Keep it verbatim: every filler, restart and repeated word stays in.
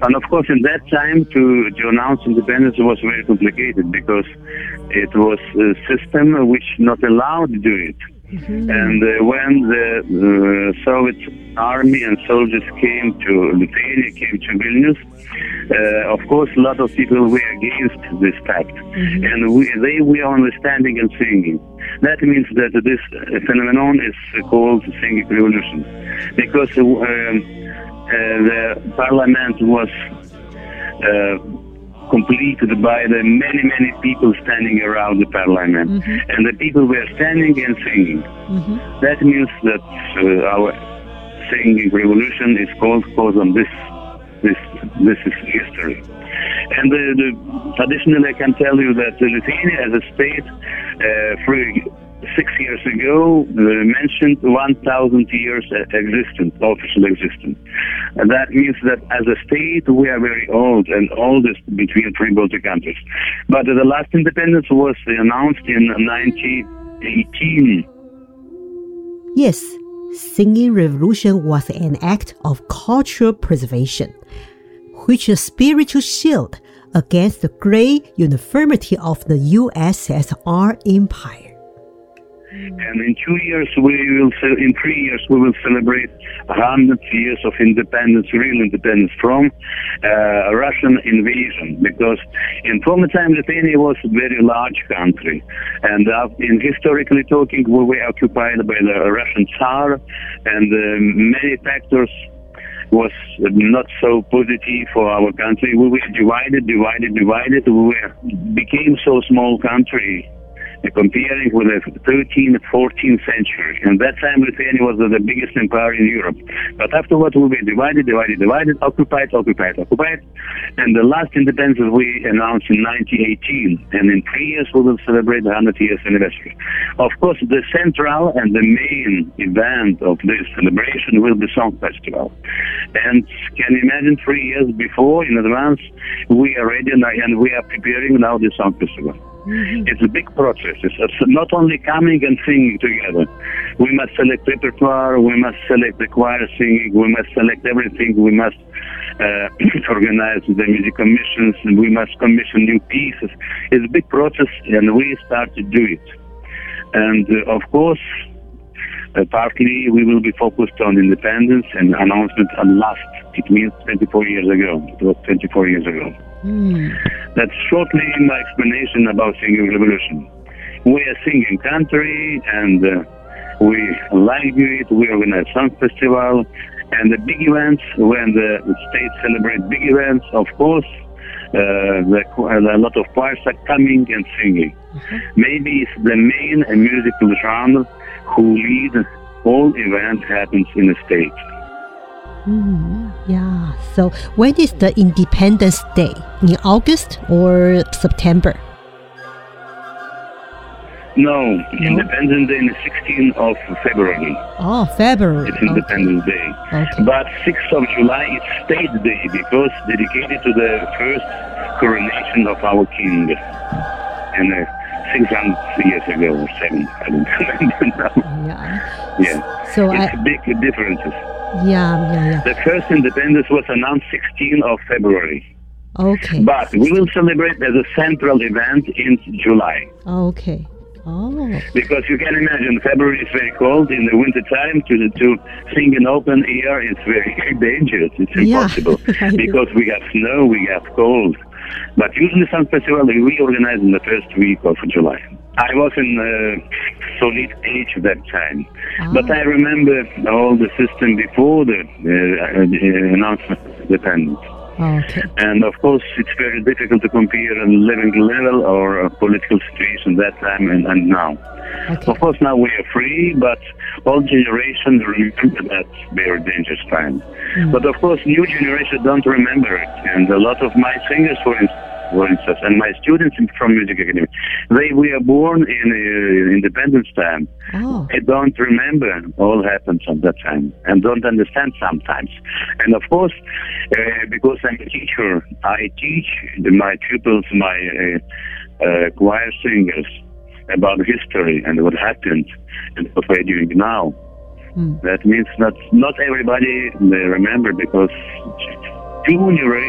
And of course, in that time, to, to announce independence was very complicated because it was a system which not allowed to do it. Mm-hmm. And uh, when the uh, Soviet army and soldiers came to Lithuania, came to Vilnius, uh, of course, a lot of people were against this fact. Mm-hmm. And we, they were only standing and singing. That means that this phenomenon is called singing revolution. Because uh, uh, the parliament was uh, completed by the many, many people standing around the parliament. Mm-hmm. And the people were standing and singing. Mm-hmm. That means that uh, our singing revolution is called because of this, this, this is history. And uh, the, traditionally I can tell you that Lithuania as a state, uh, three, six years ago, uh, mentioned one thousand years existence, official existence. And that means that as a state, we are very old and oldest between three Baltic countries. But uh, the last independence was announced in nineteen eighteen. Yes, singing revolution was an act of cultural preservation, which is a spiritual shield against the great uniformity of the U S S R empire. And in two years, we will, in three years, we will celebrate one hundred years of independence, real independence from uh, Russian invasion. Because in former time, Lithuania was a very large country. And uh, in historically talking, we were occupied by the Russian Tsar, and uh, many factors was not so positive for our country. We were divided, divided, divided. We were, became so small country, comparing with the thirteenth, fourteenth century. And that time Lithuania was the biggest empire in Europe. But afterwards we were divided, divided, divided, occupied, occupied, occupied. And the last independence we announced in nineteen eighteen. And in three years we will celebrate the one hundred years anniversary. Of course, the central and the main event of this celebration will be Song Festival. And can you imagine three years before, in advance, we are ready and we are preparing now the Song Festival. Mm-hmm. It's a big process. It's, it's not only coming and singing together. We must select repertoire, we must select the choir singing, we must select everything, we must uh, organize the music commissions, and we must commission new pieces. It's a big process, and we start to do it. And uh, of course, uh, partly we will be focused on independence and announcement at last. It means twenty-four years ago. It was twenty-four years ago. Mm. That's shortly my explanation about singing revolution. We are singing country, and uh, we like it. We organize song festival, and the big events when the, the state celebrate big events. Of course, uh, the, a lot of choirs are coming and singing. Mm-hmm. Maybe it's the main musical genre who lead all events happens in the state. Mm, yeah. So when is the Independence Day? In August or September? No, no? Independence Day is the sixteenth of February. Oh, February. It's Independence okay. Day. Okay. But sixth of July is State Day because dedicated to the first coronation of our king. And uh, six hundred years ago or seven, I don't remember now. Yeah. Yeah. So it's I... big differences. Yeah, yeah, yeah. The first independence was announced sixteenth of February. Okay. But we will celebrate as a central event in July. Okay. Oh. Because you can imagine February is very cold in the winter time. To to sing in open air is very dangerous. It's impossible yeah, because we have snow, we have cold. But usually some festival we organize in the first week of July. I was in uh, solid age that time, ah. But I remember all the system before the uh, uh, announcement of independence. Okay. And of course, it's very difficult to compare a living level or a political situation that time and, and now. Okay. Of course, now we are free, but all generations remember that very dangerous time. Mm. But of course, new generations don't remember it, and a lot of my singers, for instance, for instance, and my students from Music Academy, they were born in uh, independence time. Oh. They don't remember all happens at that time and don't understand sometimes. And of course, uh, because I'm a teacher, I teach my pupils, my uh, uh, choir singers about history and what happened and what we're doing now. Mm. That means not not everybody they remember because two generations